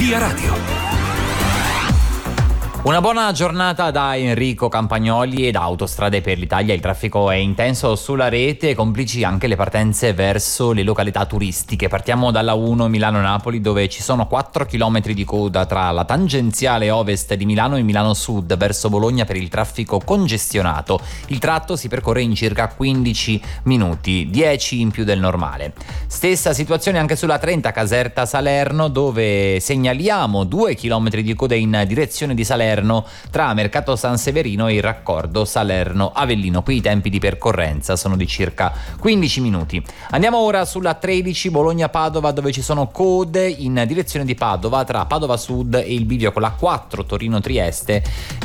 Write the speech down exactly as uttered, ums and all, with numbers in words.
Via Radio. Una buona giornata da Enrico Campagnoli ed Autostrade per l'Italia. Il traffico è intenso sulla rete, complici anche le partenze verso le località turistiche. Partiamo dalla uno Milano-Napoli, dove ci sono quattro chilometri di coda tra la tangenziale ovest di Milano e Milano Sud verso Bologna per il traffico congestionato. Il tratto si percorre in circa quindici minuti, dieci in più del normale. Stessa situazione anche sulla trenta Caserta-Salerno, dove segnaliamo due chilometri di coda in direzione di Salerno tra Mercato San Severino e il raccordo Salerno-Avellino. Qui i tempi di percorrenza sono di circa quindici minuti. Andiamo ora sulla tredici Bologna-Padova, dove ci sono code in direzione di Padova tra Padova Sud e il bivio con la quattro Torino-Trieste